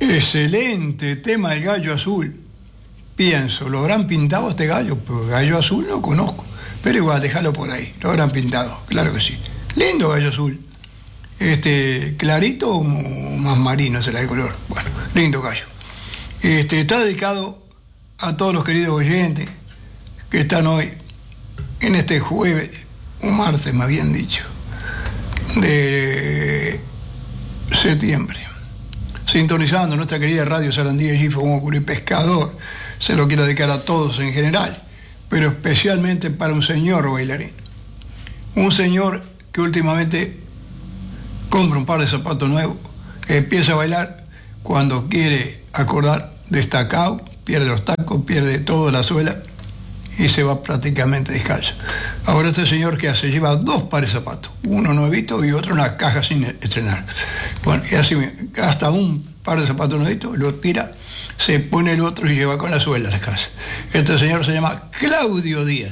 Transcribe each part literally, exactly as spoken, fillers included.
Excelente tema el gallo azul. Pienso, ¿lo habrán pintado este gallo? Pues gallo azul no conozco. Pero igual, déjalo por ahí. Lo habrán pintado, claro que sí. Lindo gallo azul. Este, clarito o más marino será el color. Bueno, lindo gallo. Este, está dedicado a todos los queridos oyentes que están hoy en este jueves, o martes me habían dicho, de septiembre, sintonizando nuestra querida radio Sarandí allí como Curi Pescador. Se lo quiero dedicar a todos en general, pero especialmente para un señor bailarín, un señor que últimamente compra un par de zapatos nuevos, empieza a bailar cuando quiere acordar destacado, pierde los tacos, pierde toda la suela y se va prácticamente descalzo. Ahora este señor que hace, lleva dos pares de zapatos, uno nuevito y otro en una caja sin estrenar. Bueno, y así gasta un par de zapatos nuevitos, lo tira, se pone el otro y lleva con la suela a la casa. Este señor se llama Claudio Díaz.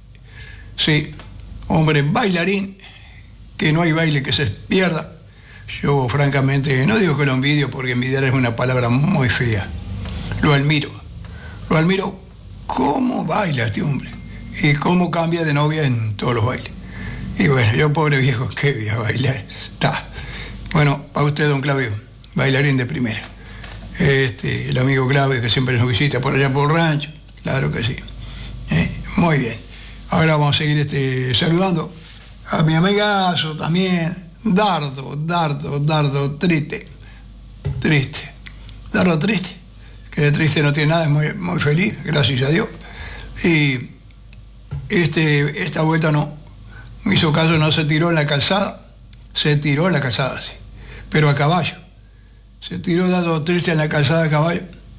Sí, hombre bailarín, que no hay baile que se pierda. Yo francamente no digo que lo envidio porque envidiar es una palabra muy fea. Lo admiro, lo admiro cómo baila este hombre y cómo cambia de novia en todos los bailes. Y bueno, yo pobre viejo, ¿qué voy a bailar? Está. Bueno, para usted, don Claudio, bailarín de primera. Este, el amigo Claudio que siempre nos visita por allá por el rancho, claro que sí. ¿Eh? Muy bien. Ahora vamos a seguir este, saludando a mi amigazo también, Dardo, Dardo, Dardo, triste, triste. Dardo triste, que de triste no tiene nada, es muy, muy feliz, gracias a Dios. Y este, esta vuelta no, me hizo caso, no se tiró en la calzada, se tiró en la calzada, sí, pero a caballo. Se tiró Dardo triste en la calzada a caballo,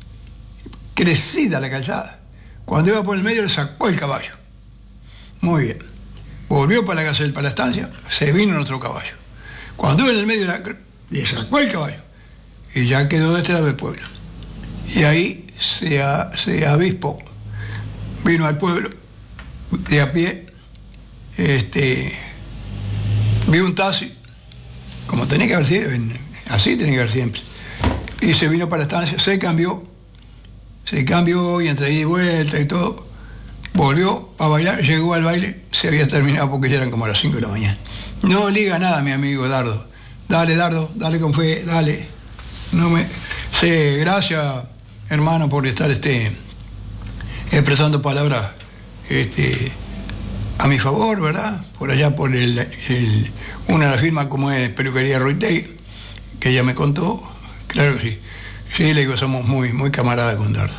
crecida la calzada. Cuando iba por el medio le sacó el caballo. Muy bien. Volvió para la casa, para la estancia, se vino en otro caballo. Cuando iba en el medio le sacó el caballo y ya quedó de este lado del pueblo. Y ahí se, a, se avispó, vino al pueblo de a pie, este, vio un taxi, como tenía que haber sido, así tenía que haber siempre, y se vino para la estancia, se cambió, se cambió y entre ida y vuelta y todo, volvió a bailar, llegó al baile, se había terminado porque ya eran como las cinco de la mañana. No liga nada, mi amigo Dardo. Dale, Dardo, dale con fe, dale. No me... Sí, gracias, hermano, por estar este, expresando palabras este, a mi favor, ¿verdad? Por allá por el, el, una de las firmas como es Peluquería Roitey, que ella me contó, claro que sí. Sí, le digo, somos muy, muy camaradas con Dardo.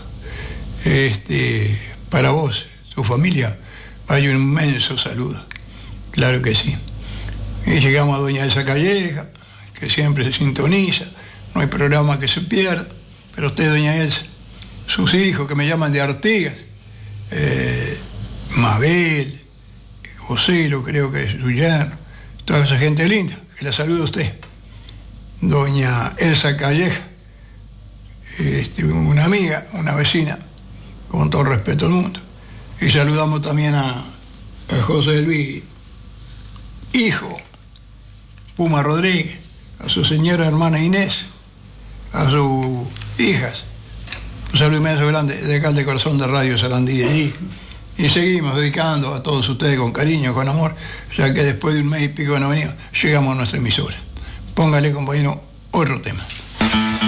Este, para vos, tu familia, hay un inmenso saludo, claro que sí. Y llegamos a doña Elsa Calleja, que siempre se sintoniza, no hay programa que se pierda, pero usted, doña Elsa, sus hijos que me llaman de Artigas, eh, Mabel, José, creo que es su yerno, toda esa gente linda, que la saluda a usted. Doña Elsa Calleja, este, una amiga, una vecina, con todo el respeto del mundo. Y saludamos también a, a José Luis, hijo, Puma Rodríguez, a su señora hermana Inés, a sus hijas. Un saludo inmenso grande de acá de corazón de Radio Sarandí de allí. Y seguimos dedicando a todos ustedes con cariño, con amor, ya que después de un mes y pico de no venir, llegamos a nuestra emisora. Póngale, compañero, otro tema.